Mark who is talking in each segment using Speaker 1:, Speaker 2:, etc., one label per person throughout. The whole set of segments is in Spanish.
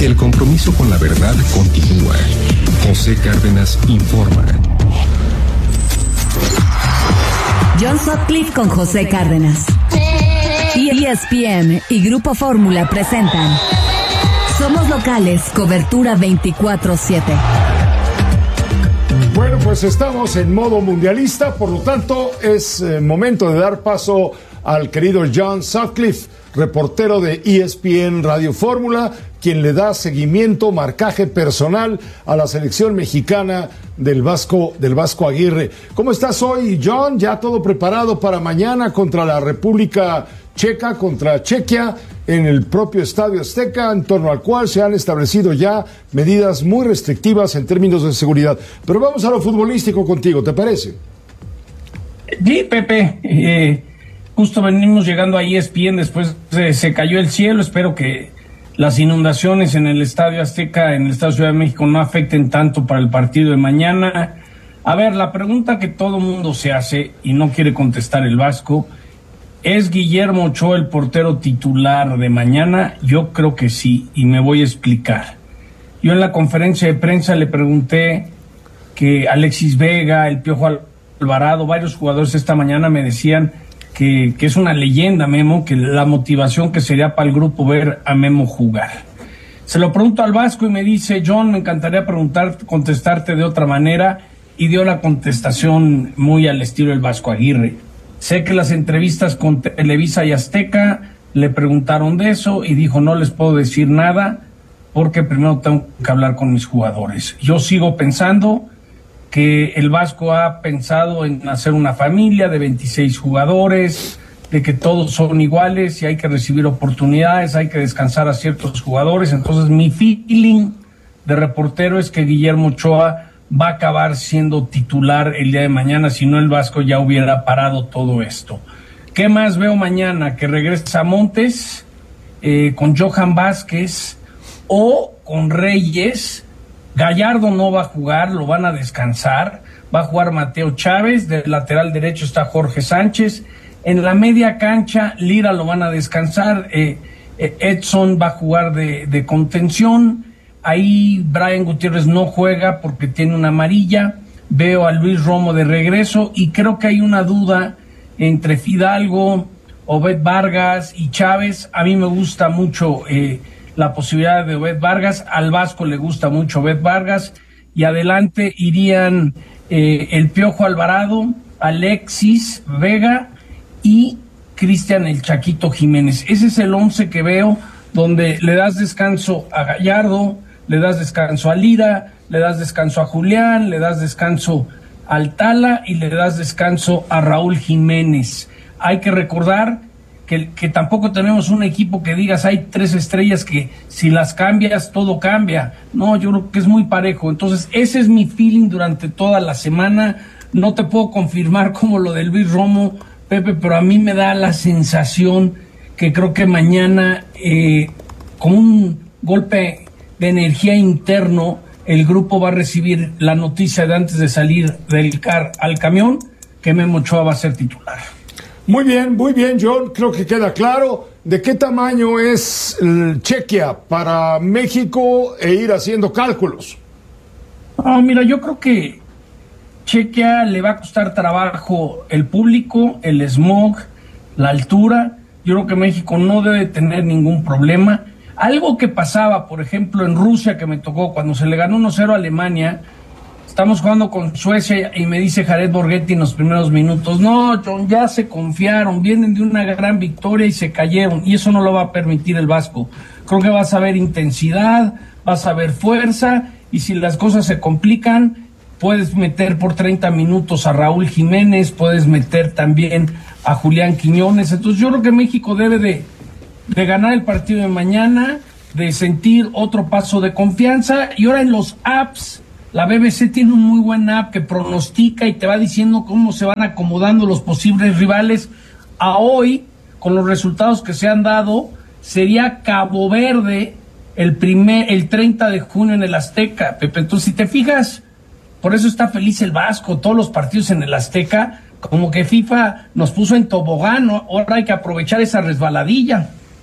Speaker 1: El compromiso con la verdad continúa. José Cárdenas informa.
Speaker 2: John Sutcliffe con José Cárdenas. ESPN y Grupo Fórmula presentan Somos Locales, cobertura 24/7.
Speaker 3: Bueno, pues estamos en modo mundialista, por lo tanto es momento de dar paso al querido John Sutcliffe, reportero de ESPN Radio Fórmula, quien le da seguimiento, marcaje personal a la selección mexicana del Vasco Aguirre. ¿Cómo estás hoy, John? ¿Ya todo preparado para mañana contra la República Checa, contra Chequia, en el propio Estadio Azteca, en torno al cual se han establecido ya medidas muy restrictivas en términos de seguridad? Pero vamos a lo futbolístico contigo, ¿te parece?
Speaker 4: Sí, Pepe, justo venimos llegando a ESPN, después se cayó el cielo. Espero que las inundaciones en el Estadio Azteca, en el Estadio Ciudad de México, no afecten tanto para el partido de mañana. A ver, la pregunta que todo mundo se hace y no quiere contestar el Vasco, ¿es Guillermo Ochoa el portero titular de mañana? Yo creo que sí, y me voy a explicar. Yo en la conferencia de prensa le pregunté que Alexis Vega, el Piojo Alvarado, varios jugadores esta mañana me decían que es una leyenda Memo, que la motivación que sería para el grupo ver a Memo jugar. Se lo pregunto al Vasco y me dice, John, me encantaría contestarte de otra manera, y dio la contestación muy al estilo del Vasco Aguirre. Sé que las entrevistas con Televisa y Azteca le preguntaron de eso y dijo, no les puedo decir nada porque primero tengo que hablar con mis jugadores. Yo sigo pensando que el Vasco ha pensado en hacer una familia de 26 jugadores, de que todos son iguales y hay que recibir oportunidades, hay que descansar a ciertos jugadores. Entonces mi feeling de reportero es que Guillermo Ochoa va a acabar siendo titular el día de mañana, si no el Vasco ya hubiera parado todo esto. ¿Qué más veo mañana? Que regresa Montes con Johan Vázquez o con Reyes. Gallardo no va a jugar, lo van a descansar. Va a jugar Mateo Chávez, del lateral derecho está Jorge Sánchez. En la media cancha, Lira lo van a descansar. Edson va a jugar de contención. Ahí Brian Gutiérrez no juega porque tiene una amarilla. Veo a Luis Romo de regreso y creo que hay una duda entre Fidalgo, Obed Vargas y Chávez. A mí me gusta mucho la posibilidad de Obed Vargas, al Vasco le gusta mucho Obed Vargas, y adelante irían el Piojo Alvarado, Alexis Vega y Cristian el Chaquito Jiménez. Ese es el 11 que veo, donde le das descanso a Gallardo, le das descanso a Lira, le das descanso a Julián, le das descanso al Tala y le das descanso a Raúl Jiménez. Hay que recordar que tampoco tenemos un equipo que digas hay 3 estrellas que si las cambias todo cambia. No, yo creo que es muy parejo. Entonces ese es mi feeling durante toda la semana. No te puedo confirmar como lo de Luis Romo, Pepe, pero a mí me da la sensación que creo que mañana con un golpe de energía interno el grupo va a recibir la noticia de antes de salir del car al camión que Memo Ochoa va a ser titular.
Speaker 3: Muy bien, John. Creo que queda claro de qué tamaño es Chequia para México e ir haciendo cálculos.
Speaker 4: Mira, yo creo que Chequia le va a costar trabajo el público, el smog, la altura. Yo creo que México no debe tener ningún problema. Algo que pasaba, por ejemplo, en Rusia, que me tocó cuando se le ganó 1-0 a Alemania. Estamos jugando con Suecia y me dice Jared Borghetti en los primeros minutos, no, John, ya se confiaron, vienen de una gran victoria y se cayeron, y eso no lo va a permitir el Vasco. Creo que vas a ver intensidad, vas a ver fuerza, y si las cosas se complican, puedes meter por 30 minutos a Raúl Jiménez, puedes meter también a Julián Quiñones. Entonces yo creo que México debe de ganar el partido de mañana, de sentir otro paso de confianza, y ahora en los apps, la BBC tiene un muy buen app que pronostica y te va diciendo cómo se van acomodando los posibles rivales. A hoy, con los resultados que se han dado, sería Cabo Verde el 30 de junio en el Azteca, Pepe. Entonces, si te fijas, por eso está feliz el Vasco, todos los partidos en el Azteca, como que FIFA nos puso en tobogán, ¿no? Ahora hay que aprovechar esa resbaladilla.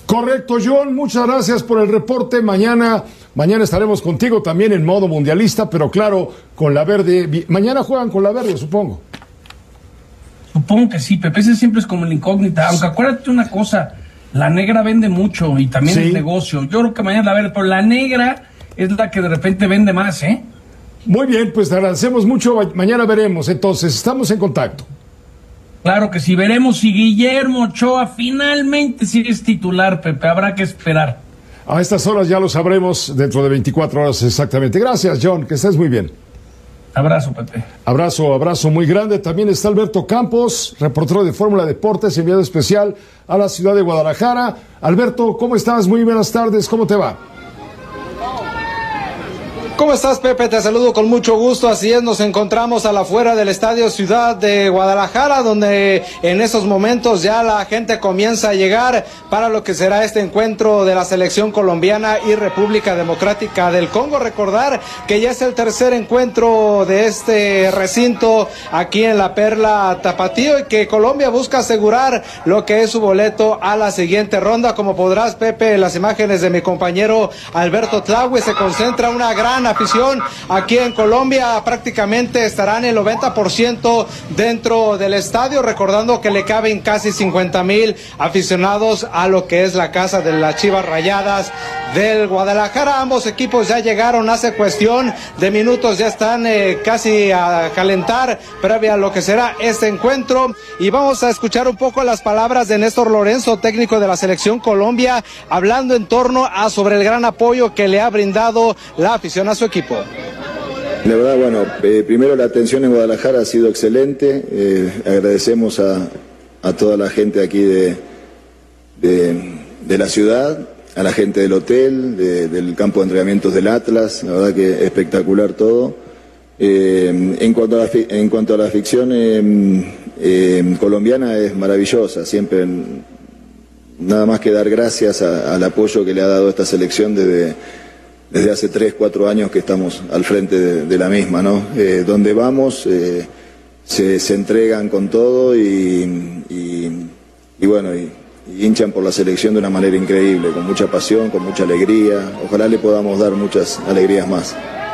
Speaker 3: Correcto, John, muchas gracias por el reporte. Mañana estaremos contigo también en modo mundialista, pero claro, con la verde. Mañana juegan con la verde, supongo.
Speaker 4: Supongo que sí, Pepe, ese siempre es como la incógnita. Aunque acuérdate una cosa, la negra vende mucho y también es negocio. Yo creo que mañana la verde, pero la negra es la que de repente vende más, ¿eh?
Speaker 3: Muy bien, pues te agradecemos mucho. Mañana veremos, entonces, estamos en contacto.
Speaker 4: Claro que sí, veremos si Guillermo Ochoa finalmente sí es titular, Pepe, habrá que esperar.
Speaker 3: A estas horas ya lo sabremos dentro de 24 horas exactamente. Gracias, John, que estés muy bien.
Speaker 4: Abrazo, Pepe.
Speaker 3: Abrazo muy grande. También está Alberto Campos, reportero de Fórmula Deportes, enviado especial a la ciudad de Guadalajara. Alberto, ¿cómo estás? Muy buenas tardes, ¿cómo te va?
Speaker 5: ¿Cómo estás, Pepe? Te saludo con mucho gusto. Así es, nos encontramos a la afuera del Estadio Ciudad de Guadalajara, donde en esos momentos ya la gente comienza a llegar para lo que será este encuentro de la selección colombiana y República Democrática del Congo. Recordar que ya es el tercer encuentro de este recinto aquí en la Perla Tapatío y que Colombia busca asegurar lo que es su boleto a la siguiente ronda. Como podrás, Pepe, en las imágenes de mi compañero Alberto Tlaue, se concentra una gran afición aquí en Colombia. Prácticamente estarán el 90% dentro del estadio, recordando que le caben casi 50,000 aficionados a lo que es la casa de las Chivas Rayadas del Guadalajara. Ambos equipos ya llegaron hace cuestión de minutos, ya están casi a calentar previa a lo que será este encuentro, y vamos a escuchar un poco las palabras de Néstor Lorenzo, técnico de la selección Colombia, hablando en torno a sobre el gran apoyo que le ha brindado la afición a su equipo.
Speaker 6: La verdad, bueno, primero la atención en Guadalajara ha sido excelente. Agradecemos a toda la gente aquí de la ciudad, a la gente del hotel, del campo de entrenamientos del Atlas. La verdad que espectacular todo. En cuanto a la afición colombiana, es maravillosa. Siempre nada más que dar gracias al apoyo que le ha dado esta selección desde hace 3-4 años que estamos al frente de la misma, ¿no? Donde vamos se entregan con todo y bueno, y hinchan por la selección de una manera increíble, con mucha pasión, con mucha alegría. Ojalá le podamos dar muchas alegrías más.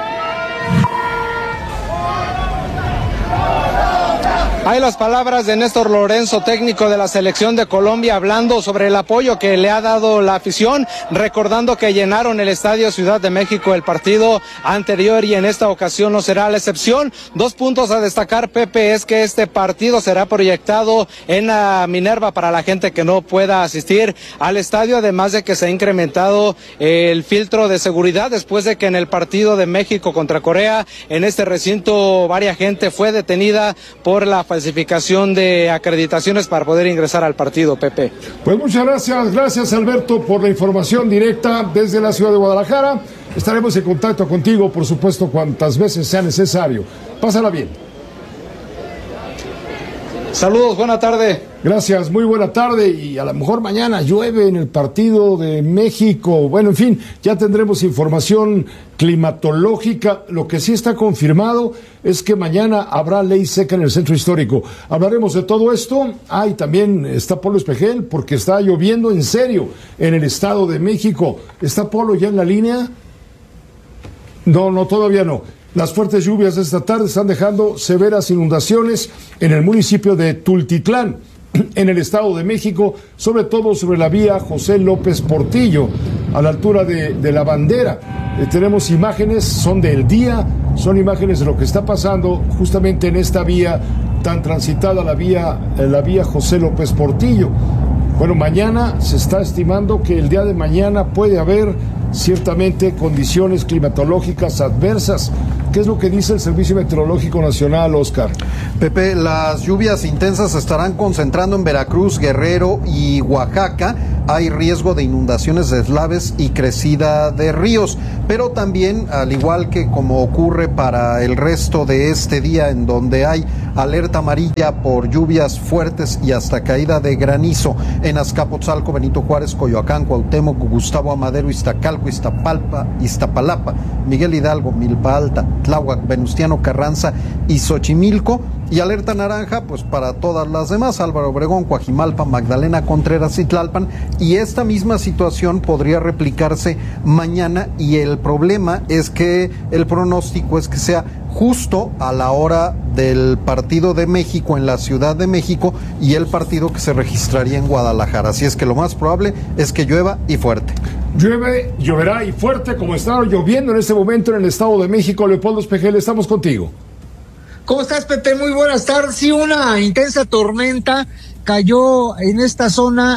Speaker 5: Hay las palabras de Néstor Lorenzo, técnico de la selección de Colombia, hablando sobre el apoyo que le ha dado la afición, recordando que llenaron el Estadio Ciudad de México el partido anterior y en esta ocasión no será la excepción. 2 puntos a destacar, Pepe, es que este partido será proyectado en la Minerva para la gente que no pueda asistir al estadio, además de que se ha incrementado el filtro de seguridad después de que en el partido de México contra Corea, en este recinto, varias gente fue detenida por la falsificación de acreditaciones para poder ingresar al partido, Pepe.
Speaker 3: Pues muchas gracias Alberto por la información directa desde la ciudad de Guadalajara. Estaremos en contacto contigo, por supuesto, cuantas veces sea necesario. Pásala bien.
Speaker 5: Saludos, buena tarde.
Speaker 3: Gracias, muy buena tarde, y a lo mejor mañana llueve en el partido de México. Bueno, en fin, ya tendremos información climatológica. Lo que sí está confirmado es que mañana habrá ley seca en el centro histórico. Hablaremos de todo esto. Y también está Polo Espejel, porque está lloviendo en serio en el Estado de México. ¿Está Polo ya en la línea? No, todavía no. Las fuertes lluvias de esta tarde están dejando severas inundaciones en el municipio de Tultitlán, en el Estado de México, sobre todo sobre la vía José López Portillo, a la altura de la Bandera. Tenemos imágenes, son del día, son imágenes de lo que está pasando justamente en esta vía tan transitada, la vía José López Portillo. Bueno, mañana se está estimando que el día de mañana puede haber ciertamente condiciones climatológicas adversas. ¿Qué es lo que dice el Servicio Meteorológico Nacional, Oscar?
Speaker 7: Pepe, las lluvias intensas se estarán concentrando en Veracruz, Guerrero y Oaxaca. Hay riesgo de inundaciones de deslaves y crecida de ríos, pero también, al igual que como ocurre para el resto de este día, en donde hay alerta amarilla por lluvias fuertes y hasta caída de granizo en Azcapotzalco, Benito Juárez, Coyoacán, Cuauhtémoc, Gustavo Amadero, Iztacalco, Iztapalapa, Miguel Hidalgo, Milpa Alta, Tláhuac, Venustiano Carranza y Xochimilco, Y alerta naranja, pues para todas las demás, Álvaro Obregón, Coajimalpa, Magdalena Contreras y Tlalpan, y esta misma situación podría replicarse mañana, y el problema es que el pronóstico es que sea justo a la hora del partido de México en la Ciudad de México y el partido que se registraría en Guadalajara. Así es que lo más probable es que llueva y fuerte.
Speaker 3: Llueve, lloverá y fuerte, como está lloviendo en este momento en el Estado de México. Leopoldo Espejel, estamos contigo.
Speaker 8: ¿Cómo estás, Pepe? Muy buenas tardes. Sí, una intensa tormenta cayó en esta zona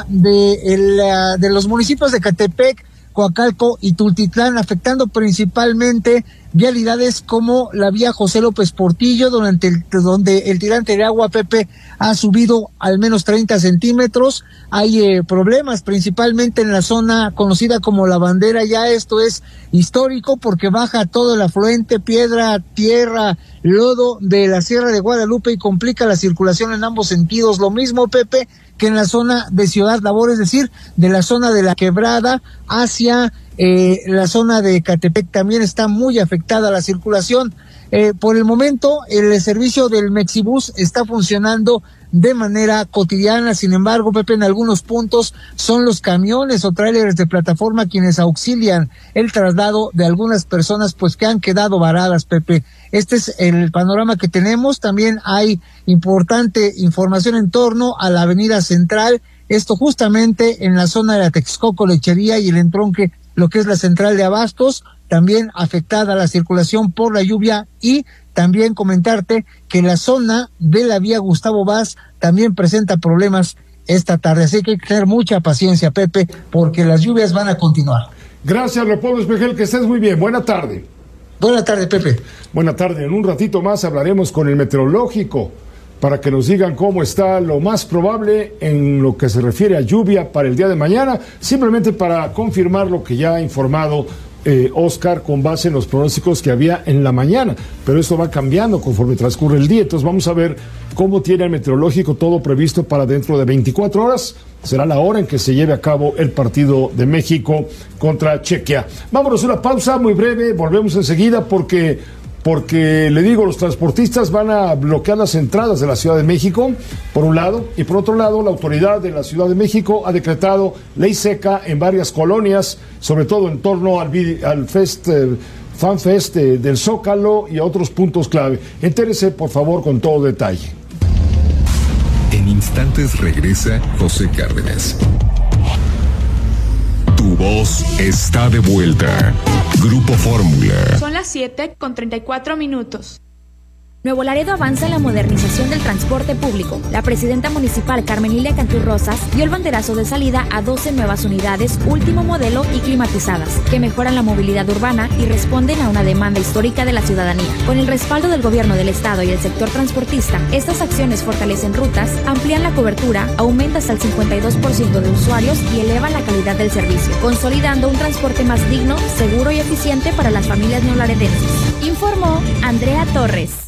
Speaker 8: de los municipios de Catepec, Coacalco y Tultitlán, afectando principalmente vialidades como la vía José López Portillo, donde el tirante de agua, Pepe, ha subido al menos 30 centímetros. Hay problemas principalmente en la zona conocida como La Bandera. Ya esto es histórico porque baja todo el afluente, piedra, tierra, lodo de la Sierra de Guadalupe y complica la circulación en ambos sentidos. Lo mismo, Pepe, que en la zona de Ciudad Labor, es decir, de la zona de la Quebrada hacia la zona de Catepec también está muy afectada la circulación. Por el momento, el servicio del Mexibus está funcionando de manera cotidiana. Sin embargo, Pepe, en algunos puntos son los camiones o tráileres de plataforma quienes auxilian el traslado de algunas personas, pues que han quedado varadas, Pepe. Este es el panorama que tenemos. También hay importante información en torno a la Avenida Central, esto justamente en la zona de la Texcoco Lechería y el entronque, lo que es la central de Abastos, también afectada la circulación por la lluvia. Y también comentarte que la zona de la vía Gustavo Vaz también presenta problemas esta tarde, así que hay que tener mucha paciencia, Pepe, porque las lluvias van a continuar.
Speaker 3: Gracias, Leopoldo Espejel, que estés muy bien. Buena tarde.
Speaker 8: Buena tarde, Pepe.
Speaker 3: Buena tarde. En un ratito más hablaremos con el meteorológico para que nos digan cómo está lo más probable en lo que se refiere a lluvia para el día de mañana, simplemente para confirmar lo que ya ha informado Oscar con base en los pronósticos que había en la mañana, pero esto va cambiando conforme transcurre el día. Entonces vamos a ver cómo tiene el meteorológico todo previsto para dentro de 24 horas. Será la hora en que se lleve a cabo el partido de México contra Chequia. Vámonos a una pausa muy breve, volvemos enseguida porque le digo, los transportistas van a bloquear las entradas de la Ciudad de México, por un lado, y por otro lado, la autoridad de la Ciudad de México ha decretado ley seca en varias colonias, sobre todo en torno al FanFest del Zócalo y a otros puntos clave. Entérese, por favor, con todo detalle.
Speaker 1: En instantes regresa José Cárdenas. Tu voz está de vuelta. Grupo Fórmula.
Speaker 9: Son las 7:34.
Speaker 10: Nuevo Laredo avanza en la modernización del transporte público. La presidenta municipal Carmen Lilia Cantú Rosas dio el banderazo de salida a 12 nuevas unidades último modelo y climatizadas, que mejoran la movilidad urbana y responden a una demanda histórica de la ciudadanía. Con el respaldo del gobierno del estado y el sector transportista, estas acciones fortalecen rutas, amplían la cobertura, aumentan hasta el 52% de usuarios y elevan la calidad del servicio, consolidando un transporte más digno, seguro y eficiente para las familias neolaredenses. Informó Andrea Torres.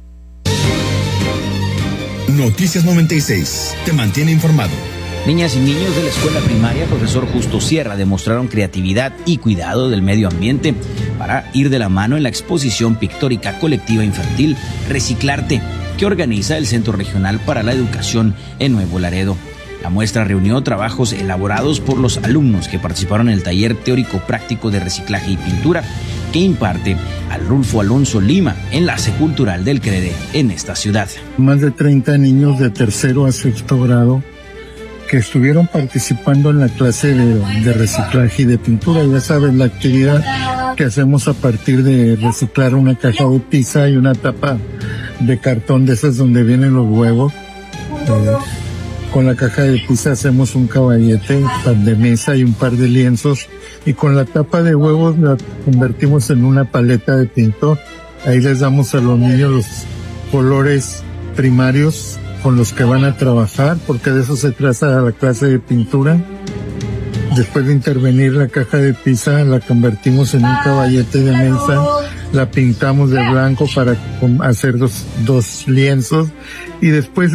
Speaker 11: Noticias 96 te mantiene informado.
Speaker 12: Niñas y niños de la escuela primaria Profesor Justo Sierra demostraron creatividad y cuidado del medio ambiente para ir de la mano en la exposición pictórica colectiva infantil Reciclarte, que organiza el Centro Regional para la Educación en Nuevo Laredo. La muestra reunió trabajos elaborados por los alumnos que participaron en el taller teórico práctico de reciclaje y pintura que imparte Arnulfo Alonso Lima, enlace cultural del CREDE en esta ciudad.
Speaker 13: Más de 30 niños de tercero a sexto grado que estuvieron participando en la clase de reciclaje y de pintura. Ya saben, la actividad que hacemos a partir de reciclar una caja de pizza y una tapa de cartón de esas donde vienen los huevos. Con la caja de pizza hacemos un caballete, pan de mesa y un par de lienzos, y con la tapa de huevos la convertimos en una paleta de pintor. Ahí les damos a los niños los colores primarios con los que van a trabajar, porque de eso se trata la clase de pintura. Después de intervenir la caja de pizza, la convertimos en un caballete de mesa, la pintamos de blanco para hacer dos lienzos, y después